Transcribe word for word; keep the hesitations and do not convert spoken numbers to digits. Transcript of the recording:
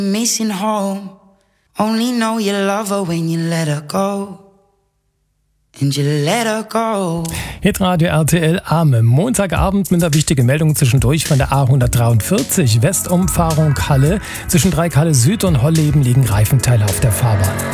Missing home. Only know you love her when you let her go. And you let her go. Hitradio R T L Arme. Montagabend mit einer wichtigen Meldung zwischendurch von der A hundertdreiundvierzig. Westumfahrung Halle. Zwischen Dreieck Halle Süd und Holleben liegen Reifenteile auf der Fahrbahn.